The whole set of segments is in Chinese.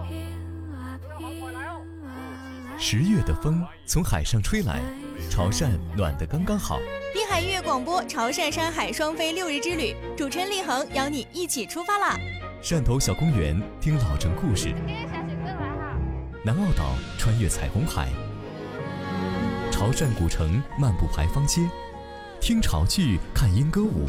10月的风从海上吹来，潮汕暖得刚刚好。 滨海音乐广播潮汕山海双飞6日之旅，主持人立恒邀你一起出发啦！ 汕头小公园听老城故事，南澳岛穿越彩虹海，潮汕古城漫步牌坊街，听潮剧看莺歌舞。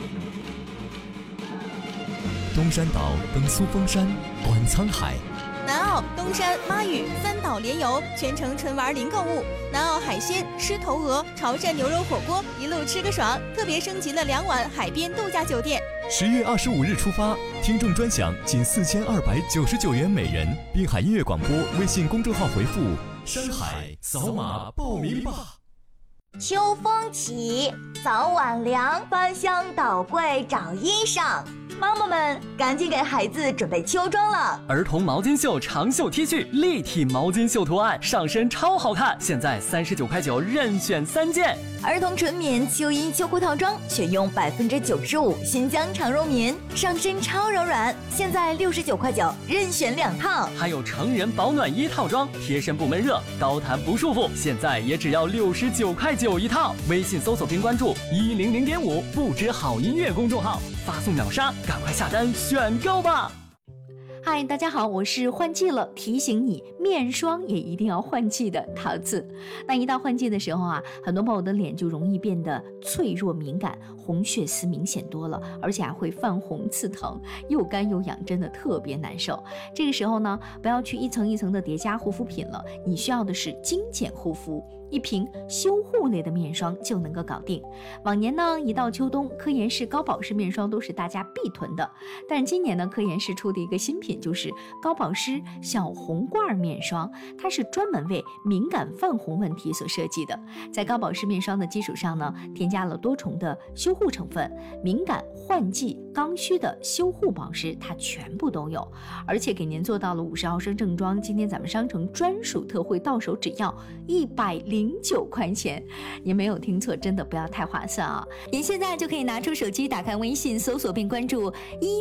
东山岛登苏峰山，观沧海。 南澳、东山、妈屿3岛联游，全程纯玩零购物。南澳海鲜、狮头鹅、潮汕牛肉火锅，一路吃个爽。特别升级了2晚海边度假酒店。 10月25日出发，听众专享仅4299元每人。滨海音乐广播微信公众号回复“山海”扫码报名吧。 秋风起，早晚凉，翻箱倒柜找衣裳。妈妈们赶紧给孩子准备秋装了。 儿童毛巾袖长袖 T 恤，立体毛巾袖图案，上身超好看，现在39.9块任选3件。 儿童纯棉秋衣秋裤套装，选用95%新疆长绒棉，上身超柔软，现在69.9块任选2套。 还有成人保暖衣套装，贴身不闷热，高弹不束缚，现在也只要69.9块一套。微信搜索并关注100.5不止好音乐公众号，发送秒杀，赶快下单选购吧。 嗨，大家好，我是换季了，提醒你面霜也一定要换季的桃子。那一到换季的时候啊，很多朋友的脸就容易变得脆弱敏感，红血丝明显多了，而且还会泛红刺疼，又干又痒，真的特别难受。这个时候呢，不要去一层一层的叠加护肤品了，你需要的是精简护肤。一瓶修护类的面霜就能够搞定。往年呢，一到秋冬，科颜氏高保湿面霜都是大家必囤的。但今年呢，科颜氏出的一个新品就是高保湿小红罐面霜，它是专门为敏感泛红问题所设计的。在高保湿面霜的基础上呢，添加了多重的修护成分，敏感、换季、刚需的修护保湿它全部都有，而且给您做到了50毫升正装。今天咱们商城专属特惠，到手只要109块钱，您没有听错，真的不要太划算啊！您现在就可以拿出手机，打开微信搜索并关注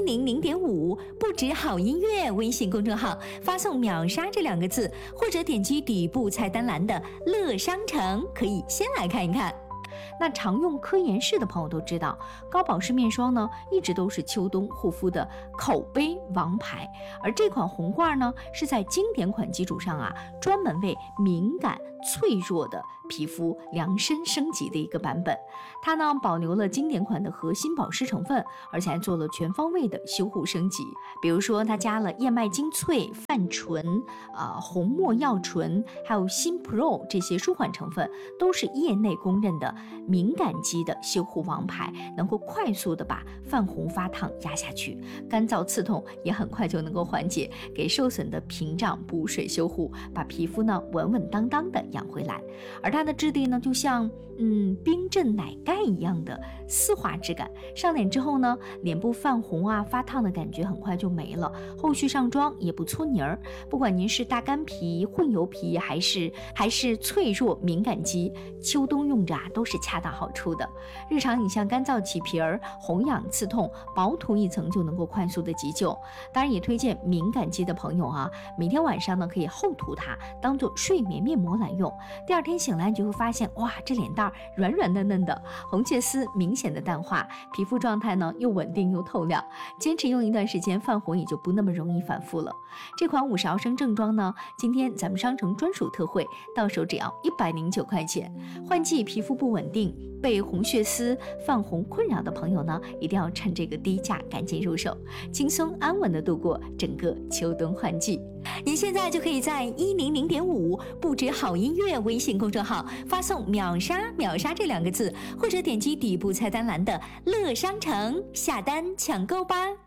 100.5不止好音乐微信公众号，发送秒杀这2个字，或者点击底部菜单栏的乐商城，可以先来看一看。那常用科颜氏的朋友都知道，高保湿面霜呢一直都是秋冬护肤的口碑王牌，而这款红罐呢是在经典款基础上啊，专门为敏感脆弱的皮肤量身升级的一个版本。它呢保留了经典款的核心保湿成分，而且还做了全方位的修护升级。比如说它加了燕麦精粹、泛醇、红没药醇，还有新 Pro 这些舒缓成分，都是业内公认的敏感肌的修护王牌，能够快速的把泛红发烫压下去，干燥刺痛也很快就能够缓解，给受损的屏障补水修护，把皮肤呢稳稳当当的养回来。而它的质地呢就像冰镇奶盖一样的丝滑质感，上脸之后呢，脸部泛红啊发烫的感觉很快就没了，后续上妆也不搓泥儿。不管您是大干皮、混油皮还是脆弱敏感肌，秋冬用着啊都是恰到好处的。日常你像干燥起皮儿、红痒刺痛，薄涂一层就能够快速的急救。当然也推荐敏感肌的朋友啊，每天晚上呢可以厚涂它，当做睡眠面膜来用。第2天醒来你就会发现，哇，这脸蛋软软嫩嫩的，红血丝明显的淡化，皮肤状态呢又稳定又透亮。坚持用一段时间，泛红也就不那么容易反复了。这款50毫升正装呢，今天咱们商城专属特惠，到手只要109块钱。换季皮肤不稳定，被红血丝泛红困扰的朋友呢，一定要趁这个低价赶紧入手，轻松安稳的度过整个秋冬换季。您现在就可以在100.5不止好音乐微信公众号发送秒杀这2个字，或者点击底部菜单栏的乐商城下单抢购吧。